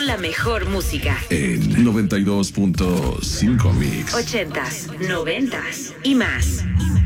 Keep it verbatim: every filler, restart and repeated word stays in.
la mejor música. En noventa y dos punto cinco Mix. Ochentas, noventas y más.